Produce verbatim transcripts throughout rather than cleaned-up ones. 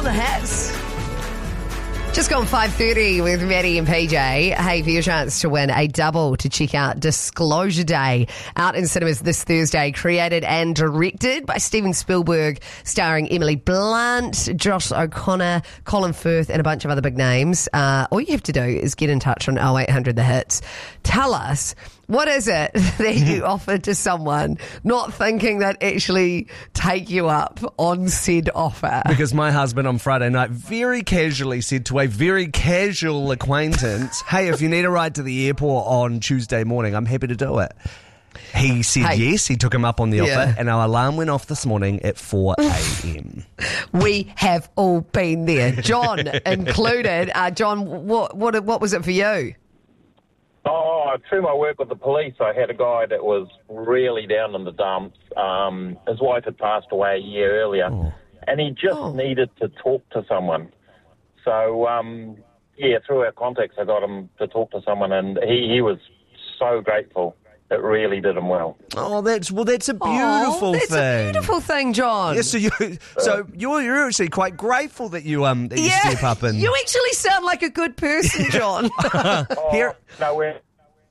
the hits. Just gone five thirty with Maddie and P J. Hey, for your chance to win a double to check out Disclosure Day, out in cinemas this Thursday, created and directed by Steven Spielberg, starring Emily Blunt, Josh O'Connor, Colin Firth, and a bunch of other big names. Uh, all you have to do is get in touch on oh eight hundred the hits. Tell us, what is it that you offer to someone not thinking that actually take you up on said offer? Because my husband on Friday night very casually said to a very casual acquaintance, hey, if you need a ride to the airport on Tuesday morning, I'm happy to do it. He said hey. yes, he took him up on the offer, yeah. and our alarm went off this morning at four a.m. We have all been there, John included. Uh, John, what, what, what was it for you? Oh, through my work with the police, I had a guy that was really down in the dumps. Um, his wife had passed away a year earlier, Oh. and he just Oh. needed to talk to someone. So, um, yeah, through our contacts, I got him to talk to someone, and he, he was so grateful. It really did him well. Oh, that's well, that's a beautiful oh, that's thing. That's a beautiful thing, John. Yeah, so you, so you're you're actually quite grateful that you um that you yeah, step up and you actually sound like a good person, John. Oh, Here- no, we're,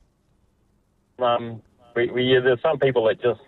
um, we, we, there's some people that just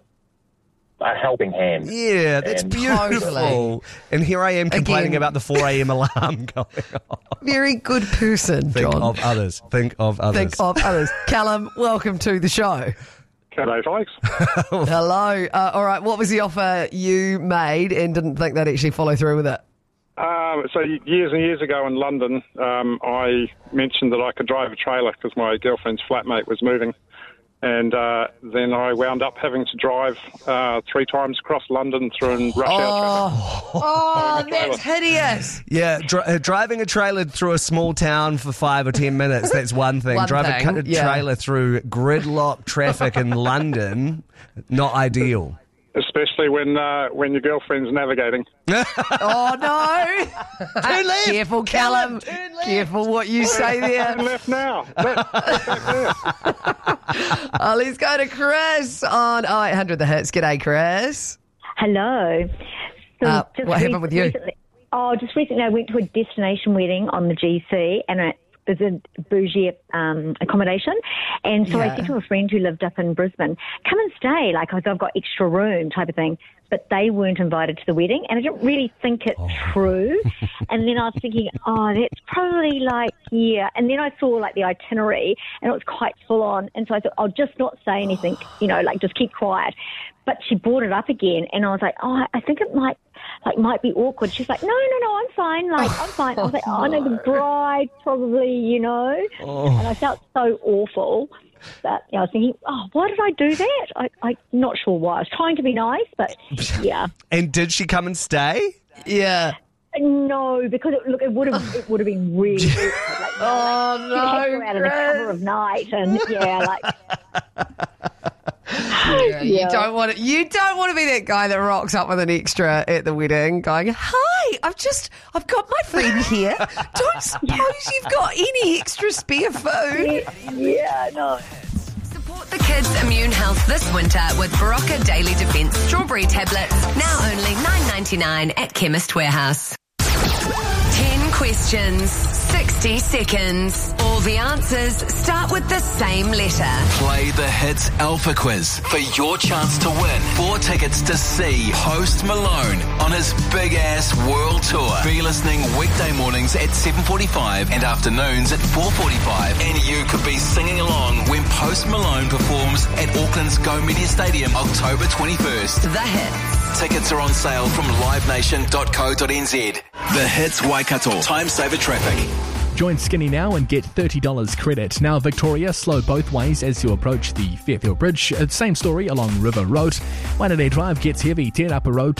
a helping hand. Yeah, that's And- beautiful. Totally. And here I am complaining Again. about the four a.m. alarm going on. Very good person, Think John. of others. Think of others. Think of others. Callum, welcome to the show. G'day, folks. Hello. Uh, all right, what was the offer you made and didn't think they'd actually follow through with it? Um, so years and years ago in London, um, I mentioned that I could drive a trailer because my girlfriend's flatmate was moving. And uh, then I wound up having to drive uh, three times across London through in rush hour traffic. Oh, oh that's hideous. Yeah, dri- uh, driving a trailer through a small town for five or ten minutes, that's one thing. One Drive thing, a, cu- yeah. trailer through gridlock traffic in London, not ideal. Especially when uh, when your girlfriend's navigating. Oh, no. Turn left. Careful, Callum. Turn left. Careful what you say Turn there. left now. Left, left back there. Oh, let's go to Chris on oh eight hundred the hits. G'day, Chris. Hello. So Uh, just what happened with you? Recently, oh, just recently I went to a destination wedding on the G C, and it was a bougie um, accommodation. And so Yeah. I said to a friend who lived up in Brisbane, come and stay, like I've got extra room type of thing. But they weren't invited to the wedding, and I didn't really think it true. And then I was thinking, oh, that's probably like, yeah. And then I saw like the itinerary, and it was quite full on. And so I thought, I'll just not say anything, you know, like just keep quiet. But she brought it up again, and I was like, oh, I think it might, like, might be awkward. She's like, no, no, no, I'm fine. Like, I'm fine. I was like, oh, no, the bride probably, you know. And I felt so awful. That you know, I was thinking, oh, why did I do that? I, I'm not sure why. I was trying to be nice, but yeah. And did she come and stay? Yeah. No, because it, look, it would have it would have been really awkward. Like, you know, Oh, like, you'd have to no, go out in the cover Chris. of night, and yeah, like. Yeah, You Yeah. don't want to, you don't want to be that guy that rocks up with an extra at the wedding going, hi, I've just, I've got my friend here. Don't suppose you've got any extra spare food? Yeah, no. Support the kids' immune health this winter with Barocca Daily Defence Strawberry Tablets, now only nine ninety-nine at Chemist Warehouse. Ten questions, sixty seconds. All the answers start with the same letter. Play the Hits Alpha Quiz for your chance to win four tickets to see Post Malone on his big-ass world tour. Be listening weekday mornings at seven forty-five and afternoons at four forty-five. And you could be singing along when Post Malone performs at Auckland's Go Media Stadium October twenty-first. The Hits. Tickets are on sale from live nation dot co dot n z. The Hits Waikato. Time saver traffic. Join Skinny now and get thirty dollars credit. Now Victoria, slow both ways as you approach the Fairfield Bridge. Uh, Same story along River Road. One Day Drive gets heavy, ten Upper Road